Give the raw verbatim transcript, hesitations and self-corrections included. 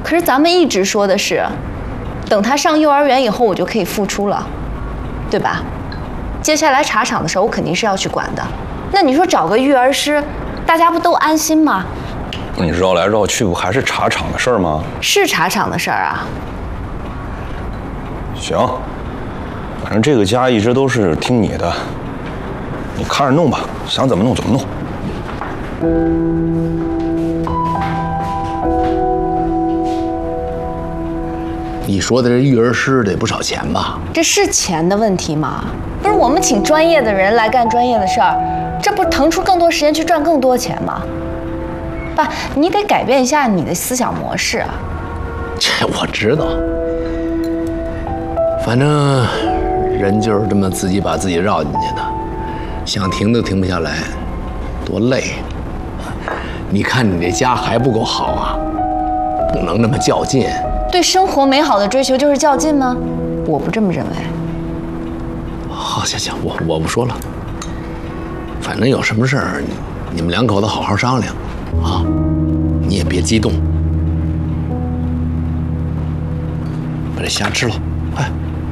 可是咱们一直说的是，等他上幼儿园以后，我就可以复出了，对吧？接下来茶厂的时候，我肯定是要去管的。那你说找个育儿师，大家不都安心吗？ 你绕来绕去，不还是茶厂的事儿吗？ 是茶厂的事儿啊。 行，反正这个家一直都是听你的，你看着弄吧，想怎么弄怎么弄。 你说的这育儿师得不少钱吧？ 这是钱的问题吗？不是，我们请专业的人来干专业的事儿，这不腾出更多时间去赚更多钱吗？爸，你得改变一下你的思想模式啊。 这我知道，反正人就是这么自己把自己绕进去的，想停都停不下来，多累。你看你这家还不够好啊，不能那么较劲。 对生活美好的追求就是较劲吗？我不这么认为。 好，行行，我我不说了。反正有什么事儿，你们两口子好好商量，啊，你也别激动。把这虾吃了，快。